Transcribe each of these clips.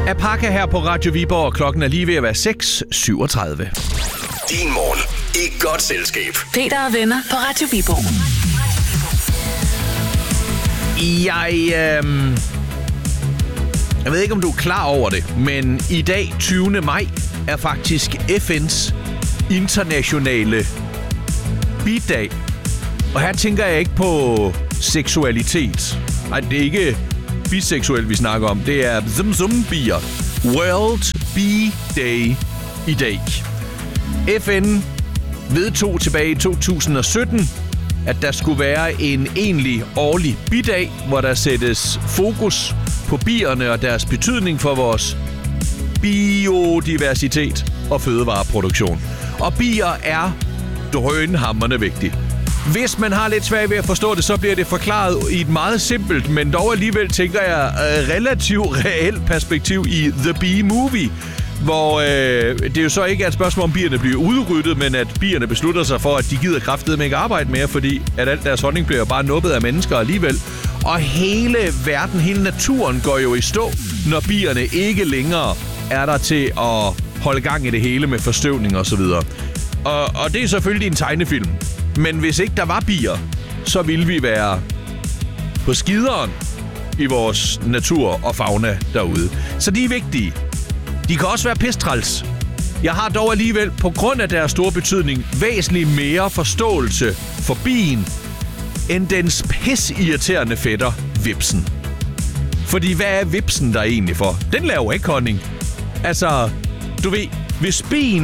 Apaka her på Radio Viborg, og klokken er lige ved at være 6:37. Din morgen i godt selskab. Peter og venner på Radio Viborg. Jeg ved ikke, om du er klar over det, men i dag, 20. maj, er faktisk FN's internationale bidag. Og her tænker jeg ikke på seksualitet. Nej, det er ikke biseksuel, vi snakker om. Det er bier. World Bi-Day i dag. FN vedtog tilbage i 2017, at der skulle være en egentlig årlig bidag, hvor der sættes fokus på bierne og deres betydning for vores biodiversitet og fødevareproduktion. Og bier er drønhamrende vigtige. Hvis man har lidt svært ved at forstå det, så bliver det forklaret i et meget simpelt, men dog alligevel, tænker jeg, relativt reelt perspektiv i The Bee Movie, hvor det jo så ikke er et spørgsmål om bierne bliver udryddet, men at bierne beslutter sig for, at de gider kraftedeme ikke arbejde mere, fordi at alt deres honning bliver bare nuppet af mennesker alligevel. Og hele verden, hele naturen går jo i stå, når bierne ikke længere er der til at holde gang i det hele med forstøvning og så videre. Og det er selvfølgelig en tegnefilm. Men hvis ikke der var bier, så ville vi være på skideren i vores natur og fauna derude. Så de er vigtige. De kan også være pistræls. Jeg har dog alligevel, på grund af deres store betydning, væsentligt mere forståelse for bien, end dens pissirriterende fætter, vipsen. Fordi hvad er vipsen der egentlig for? Den laver ikke honning. Altså, du ved, hvis bien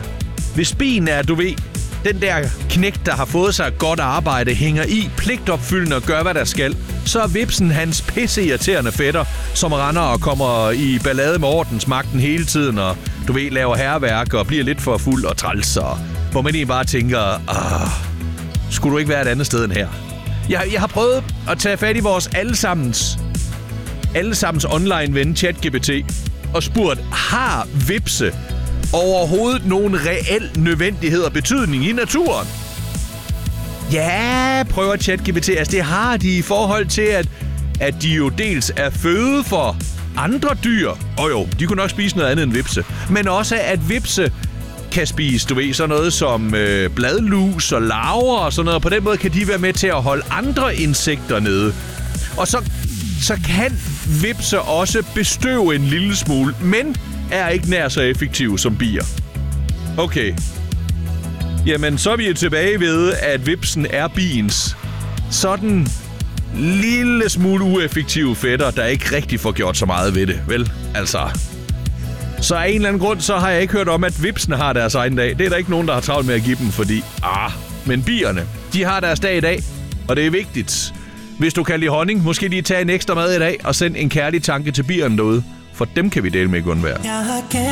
er, du ved, den der knægt, der har fået sig et godt arbejde, hænger i pligtopfyldende og gør, hvad der skal, så er vipsen hans pisseirriterende fætter, som render og kommer i ballade med ordensmagten hele tiden, og du ved, laver hærværk og bliver lidt for fuld og træls, og hvor man egentlig bare tænker, skulle du ikke være et andet sted end her? Jeg har prøvet at tage fat i vores allesammens online ven, ChatGPT, og spurgt, har vipse overhovedet nogen reel nødvendighed og betydning i naturen? Ja, prøver ChatGPT. Altså, det har de i forhold til, at de jo dels er føde for andre dyr. Og jo, de kunne nok spise noget andet end vipse. Men også, at vipse kan spise, du ved, sådan noget som bladlus og larver og sådan noget. Og på den måde kan de være med til at holde andre insekter nede. Og så kan vipse også bestøve en lille smule, men er ikke nær så effektive som bier. Okay. Jamen, så er vi jo tilbage ved, at vipsen er biens sådan lille smule ueffektive fætter, der ikke rigtig får gjort så meget ved det, vel? Altså. Så af en eller anden grund, så har jeg ikke hørt om, at vipsene har deres egen dag. Det er der ikke nogen, der har travlt med at give dem, fordi men bierne, de har deres dag i dag, og det er vigtigt. Hvis du kan lide honning, måske lige tage en ekstra mad i dag, og send en kærlig tanke til bierne derude. For dem kan vi dele med ikke undvære.